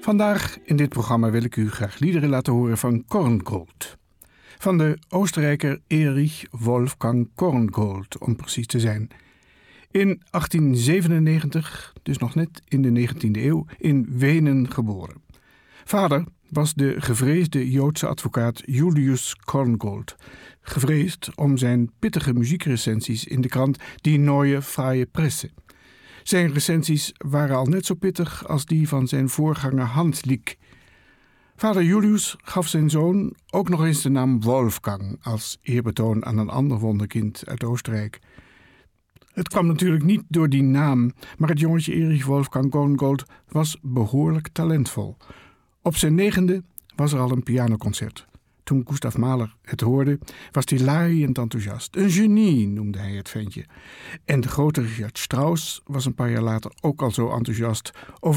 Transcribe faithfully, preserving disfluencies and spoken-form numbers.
Vandaag in dit programma wil ik u graag liederen laten horen van Korngold. Van de Oostenrijker Erich Wolfgang Korngold, om precies te zijn. In achttien zevenennegentig, dus nog net in de negentiende eeuw, in Wenen geboren. Vader was de gevreesde Joodse advocaat Julius Korngold. Gevreesd om zijn pittige muziekrecensies in de krant Die Neue Freie Presse. Zijn recensies waren al net zo pittig als die van zijn voorganger Hanslick. Vader Julius gaf zijn zoon ook nog eens de naam Wolfgang als eerbetoon aan een ander wonderkind uit Oostenrijk. Het kwam natuurlijk niet door die naam, maar het jongetje Erich Wolfgang Korngold was behoorlijk talentvol. Op zijn negende was er al een pianoconcert. Toen Gustav Mahler het hoorde, was hij laaiend enthousiast. Een genie noemde hij het ventje. En de grote Richard Strauss was een paar jaar later ook al zo enthousiast over